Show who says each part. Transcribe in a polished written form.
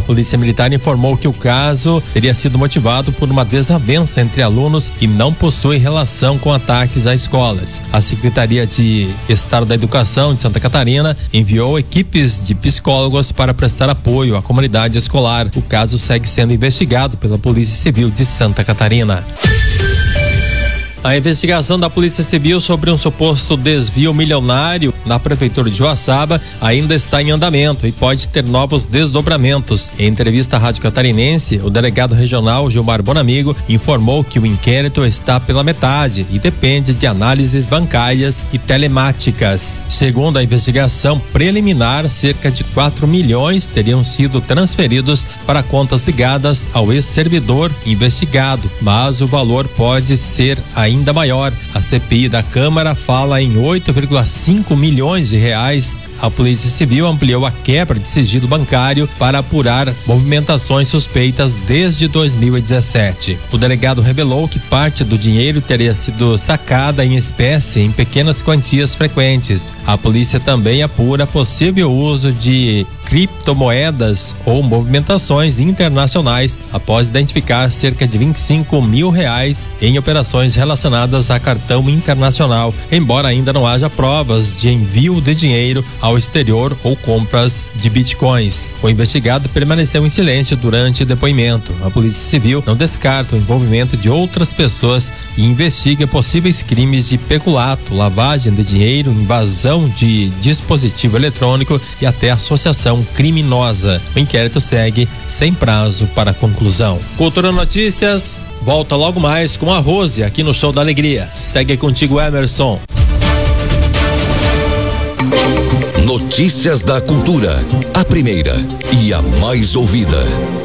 Speaker 1: Polícia Militar informou que o caso teria sido motivado por uma desavença entre alunos e não possui relação com ataques a escolas. A Secretaria de Estado da Educação de Santa Catarina enviou equipes de psicólogos para prestar apoio à comunidade escolar. O caso segue sendo investigado pela Polícia Civil de Santa Catarina. A investigação da Polícia Civil sobre um suposto desvio milionário na Prefeitura de Joaçaba ainda está em andamento e pode ter novos desdobramentos. Em entrevista à Rádio Catarinense, o delegado regional Gilmar Bonamigo informou que o inquérito está pela metade e depende de análises bancárias e telemáticas. Segundo a investigação preliminar, cerca de 4 milhões teriam sido transferidos para contas ligadas ao ex-servidor investigado, mas o valor pode ser ainda maior. A CPI da Câmara fala em 8,5 milhões de reais. A Polícia Civil ampliou a quebra de sigilo bancário para apurar movimentações suspeitas desde 2017. O delegado revelou que parte do dinheiro teria sido sacada em espécie em pequenas quantias frequentes. A polícia também apura possível uso de criptomoedas ou movimentações internacionais após identificar cerca de 25 mil reais em operações relacionadas a cartão internacional, embora ainda não haja provas de envio de dinheiro ao exterior ou compras de bitcoins. O investigado permaneceu em silêncio durante o depoimento. A Polícia Civil não descarta o envolvimento de outras pessoas e investiga possíveis crimes de peculato, lavagem de dinheiro, invasão de dispositivo eletrônico e até associação criminosa. O inquérito segue sem prazo para conclusão. Cultura Notícias volta logo mais com a Rose aqui no Show da Alegria. Segue contigo, Emerson.
Speaker 2: Notícias da Cultura, a primeira e a mais ouvida.